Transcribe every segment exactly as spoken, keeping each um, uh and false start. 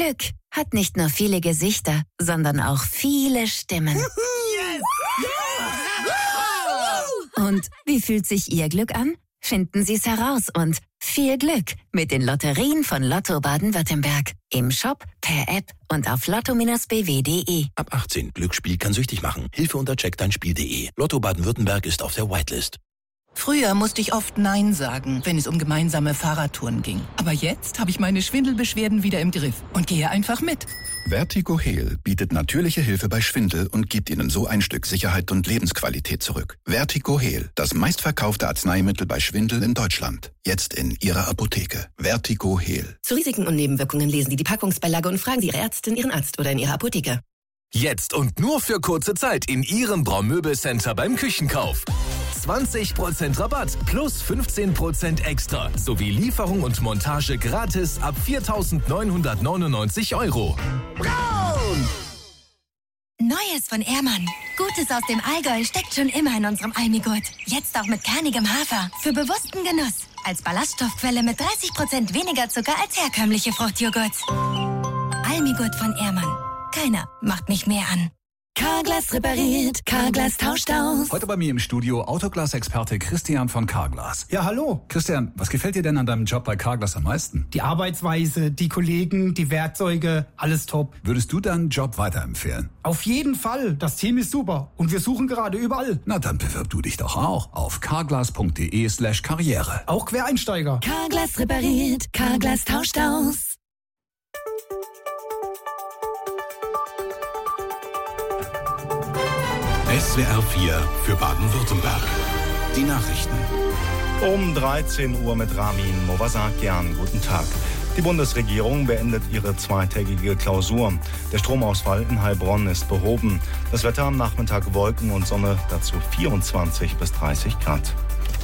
Glück hat nicht nur viele Gesichter, sondern auch viele Stimmen. Yes! Und wie fühlt sich Ihr Glück an? Finden Sie es heraus und viel Glück mit den Lotterien von Lotto Baden-Württemberg. Im Shop, per App und auf lotto Bindestrich b w punkt d e. Ab achtzehn. Glücksspiel kann süchtig machen. Hilfe unter check dein spiel punkt d e. Lotto Baden-Württemberg ist auf der Whitelist. Früher musste ich oft Nein sagen, wenn es um gemeinsame Fahrradtouren ging. Aber jetzt habe ich meine Schwindelbeschwerden wieder im Griff und gehe einfach mit. Vertigo Heal bietet natürliche Hilfe bei Schwindel und gibt Ihnen so ein Stück Sicherheit und Lebensqualität zurück. Vertigo Heal, das meistverkaufte Arzneimittel bei Schwindel in Deutschland. Jetzt in Ihrer Apotheke. Vertigo Heal. Zu Risiken und Nebenwirkungen lesen Sie die Packungsbeilage und fragen Sie Ihre Ärztin, Ihren Arzt oder in Ihrer Apotheke. Jetzt und nur für kurze Zeit in Ihrem Braumöbelcenter beim Küchenkauf. zwanzig Prozent Rabatt plus fünfzehn Prozent extra sowie Lieferung und Montage gratis ab viertausendneunhundertneunundneunzig Euro. Braun! Neues von Ehrmann. Gutes aus dem Allgäu steckt schon immer in unserem Almigurt. Jetzt auch mit kernigem Hafer. Für bewussten Genuss. Als Ballaststoffquelle mit dreißig Prozent weniger Zucker als herkömmliche Fruchtjoghurt. Almigurt von Ehrmann. Keiner macht mich mehr an. Carglass repariert, Carglass tauscht aus. Heute bei mir im Studio Autoglas-Experte Christian von Carglass. Ja, hallo. Christian, was gefällt dir denn an deinem Job bei Carglass am meisten? Die Arbeitsweise, die Kollegen, die Werkzeuge, alles top. Würdest du deinen Job weiterempfehlen? Auf jeden Fall. Das Team ist super und wir suchen gerade überall. Na, dann bewirb du dich doch auch auf carglass punkt d e slash karriere. Auch Quereinsteiger. Carglass repariert, Carglass tauscht aus. S W R vier für Baden-Württemberg. Die Nachrichten. Um dreizehn Uhr mit Ramin Movasakian. Guten Tag. Die Bundesregierung beendet ihre zweitägige Klausur. Der Stromausfall in Heilbronn ist behoben. Das Wetter am Nachmittag Wolken und Sonne, dazu vierundzwanzig bis dreißig Grad.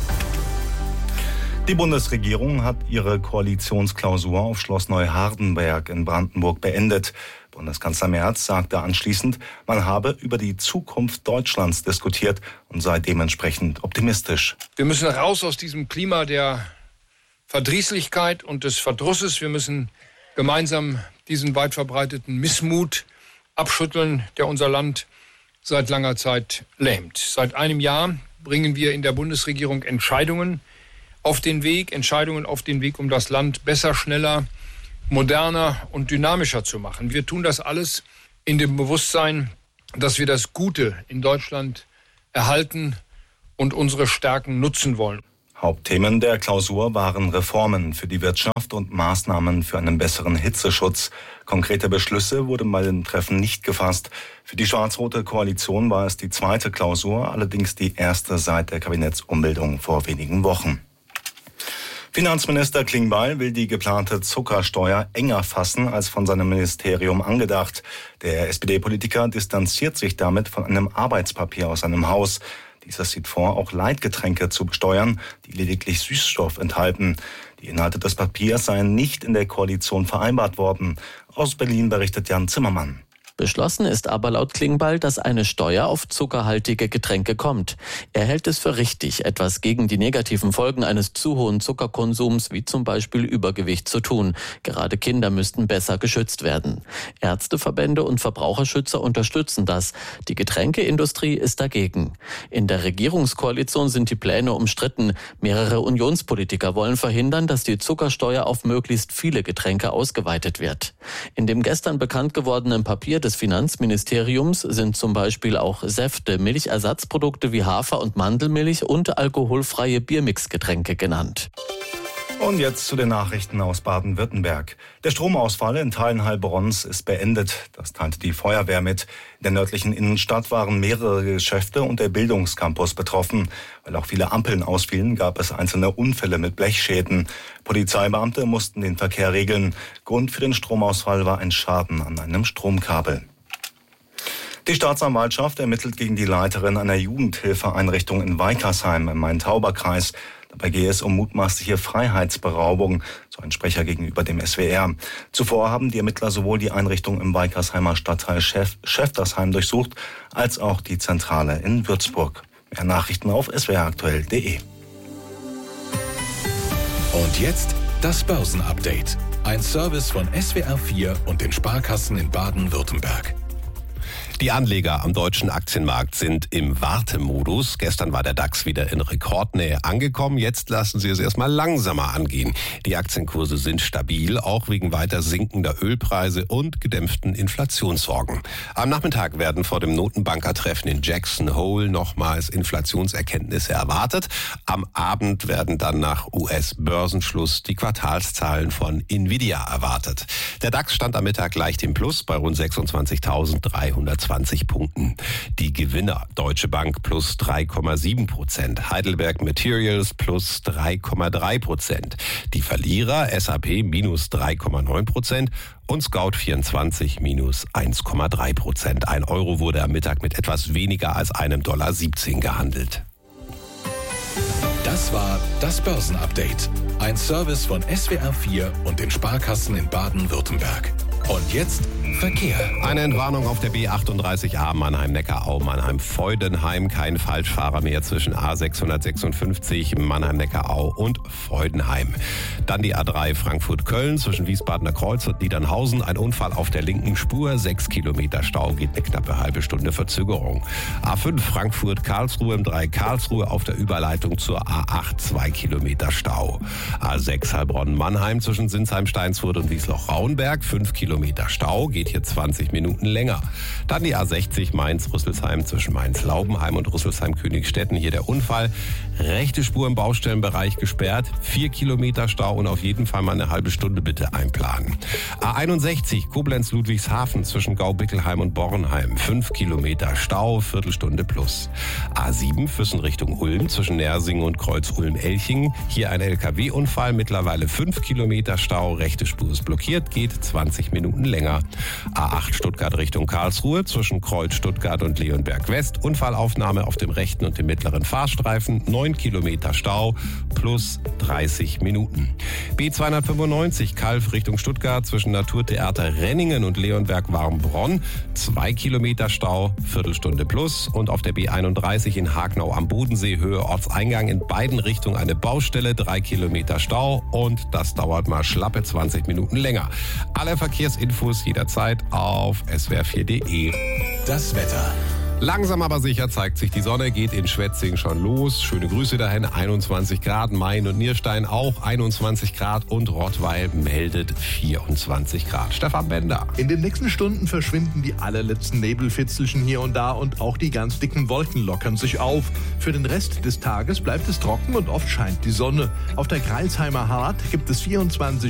Die Bundesregierung hat ihre Koalitionsklausur auf Schloss Neuhardenberg in Brandenburg beendet. Bundeskanzler Merz sagte anschließend, man habe über die Zukunft Deutschlands diskutiert und sei dementsprechend optimistisch. Wir müssen raus aus diesem Klima der Verdrießlichkeit und des Verdrusses. Wir müssen gemeinsam diesen weit verbreiteten Missmut abschütteln, der unser Land seit langer Zeit lähmt. Seit einem Jahr bringen wir in der Bundesregierung Entscheidungen auf den Weg, Entscheidungen auf den Weg, um das Land besser, schneller, moderner und dynamischer zu machen. Wir tun das alles in dem Bewusstsein, dass wir das Gute in Deutschland erhalten und unsere Stärken nutzen wollen. Hauptthemen der Klausur waren Reformen für die Wirtschaft und Maßnahmen für einen besseren Hitzeschutz. Konkrete Beschlüsse wurden bei dem Treffen nicht gefasst. Für die schwarz-rote Koalition war es die zweite Klausur, allerdings die erste seit der Kabinettsumbildung vor wenigen Wochen. Finanzminister Klingbeil will die geplante Zuckersteuer enger fassen als von seinem Ministerium angedacht. Der S P D-Politiker distanziert sich damit von einem Arbeitspapier aus seinem Haus. Dieses sieht vor, auch Leitgetränke zu besteuern, die lediglich Süßstoff enthalten. Die Inhalte des Papiers seien nicht in der Koalition vereinbart worden. Aus Berlin berichtet Jan Zimmermann. Beschlossen ist aber laut Klingbeil, dass eine Steuer auf zuckerhaltige Getränke kommt. Er hält es für richtig, etwas gegen die negativen Folgen eines zu hohen Zuckerkonsums, wie zum Beispiel Übergewicht, zu tun. Gerade Kinder müssten besser geschützt werden. Ärzteverbände und Verbraucherschützer unterstützen das. Die Getränkeindustrie ist dagegen. In der Regierungskoalition sind die Pläne umstritten. Mehrere Unionspolitiker wollen verhindern, dass die Zuckersteuer auf möglichst viele Getränke ausgeweitet wird. In dem gestern bekannt gewordenen Papier des Finanzministeriums sind zum Beispiel auch Säfte, Milchersatzprodukte wie Hafer- und Mandelmilch und alkoholfreie Biermixgetränke genannt. Und jetzt zu den Nachrichten aus Baden-Württemberg. Der Stromausfall in Teilen Heilbronns ist beendet. Das teilte die Feuerwehr mit. In der nördlichen Innenstadt waren mehrere Geschäfte und der Bildungscampus betroffen. Weil auch viele Ampeln ausfielen, gab es einzelne Unfälle mit Blechschäden. Polizeibeamte mussten den Verkehr regeln. Grund für den Stromausfall war ein Schaden an einem Stromkabel. Die Staatsanwaltschaft ermittelt gegen die Leiterin einer Jugendhilfeeinrichtung in Weikersheim im Main-Tauber-Kreis. Dabei gehe es um mutmaßliche Freiheitsberaubung, so ein Sprecher gegenüber dem S W R. Zuvor haben die Ermittler sowohl die Einrichtung im Weikersheimer Stadtteil Schäf- Schäftersheim durchsucht, als auch die Zentrale in Würzburg. Mehr Nachrichten auf s w r aktuell punkt d e. Und jetzt das Börsenupdate. Ein Service von S W R vier und den Sparkassen in Baden-Württemberg. Die Anleger am deutschen Aktienmarkt sind im Wartemodus. Gestern war der DAX wieder in Rekordnähe angekommen. Jetzt lassen sie es erstmal langsamer angehen. Die Aktienkurse sind stabil, auch wegen weiter sinkender Ölpreise und gedämpften Inflationssorgen. Am Nachmittag werden vor dem Notenbankertreffen in Jackson Hole nochmals Inflationserkenntnisse erwartet. Am Abend werden dann nach U S-Börsenschluss die Quartalszahlen von Nvidia erwartet. Der DAX stand am Mittag leicht im Plus bei rund sechsundzwanzigtausenddreihundertzwanzig Punkten. Die Gewinner: Deutsche Bank plus drei Komma sieben Prozent, Heidelberg Materials plus drei Komma drei Prozent. Die Verlierer: S A P minus drei Komma neun Prozent und Scout vierundzwanzig minus eins Komma drei Prozent. Ein Euro wurde am Mittag mit etwas weniger als einem Dollar siebzehn gehandelt. Das war das Börsenupdate. Ein Service von S W R vier und den Sparkassen in Baden-Württemberg. Und jetzt Verkehr. Eine Entwarnung auf der B achtunddreißig A Mannheim-Neckarau, Mannheim-Freudenheim. Kein Falschfahrer mehr zwischen A sechshundertsechsundfünfzig Mannheim-Neckarau und Freudenheim. Dann die A drei Frankfurt-Köln zwischen Wiesbadener Kreuz und Niedernhausen. Ein Unfall auf der linken Spur. Sechs Kilometer Stau, geht eine knappe halbe Stunde Verzögerung. A fünf Frankfurt-Karlsruhe im Dreieck Karlsruhe auf der Überleitung zur A acht. Zwei Kilometer Stau. A sechs Heilbronn-Mannheim zwischen Sinsheim-Steinsfurt und Wiesloch-Rauenberg. Fünf Kilometer Stau, geht hier zwanzig Minuten länger. Dann die A sechzig Mainz-Rüsselsheim zwischen Mainz-Laubenheim und Rüsselsheim-Königstetten. Hier der Unfall. Rechte Spur im Baustellenbereich gesperrt. Vier Kilometer Stau und auf jeden Fall mal eine halbe Stunde bitte einplanen. A einundsechzig Koblenz-Ludwigshafen zwischen Gaubickelheim und Bornheim. Fünf Kilometer Stau, Viertelstunde plus. A sieben Füssen Richtung Ulm zwischen Nersingen und Kreuz-Ulm-Elching. Hier ein L K W-Unfall. Mittlerweile fünf Kilometer Stau. Rechte Spur ist blockiert, geht zwanzig Minuten länger. A acht Stuttgart Richtung Karlsruhe zwischen Kreuz Stuttgart und Leonberg West. Unfallaufnahme auf dem rechten und dem mittleren Fahrstreifen. neun Kilometer Stau plus dreißig Minuten. B zweihundertfünfundneunzig Kalf Richtung Stuttgart zwischen Naturtheater Renningen und Leonberg Warmbronn. zwei Kilometer Stau, Viertelstunde plus. Und auf der B einunddreißig in Hagnau am Bodensee Höhe Ortseingang in beiden Richtungen eine Baustelle. drei Kilometer Stau und das dauert mal schlappe zwanzig Minuten länger. Alle Verkehrsinfos jederzeit auf S W R vier Punkt de. Das Wetter. Langsam aber sicher zeigt sich die Sonne, geht in Schwetzing schon los. Schöne Grüße dahin, einundzwanzig Grad, Main und Nierstein auch einundzwanzig Grad und Rottweil meldet vierundzwanzig Grad. Stefan Bender. In den nächsten Stunden verschwinden die allerletzten Nebelfitzelchen hier und da und auch die ganz dicken Wolken lockern sich auf. Für den Rest des Tages bleibt es trocken und oft scheint die Sonne. Auf der Greilsheimer Hart gibt es vierundzwanzig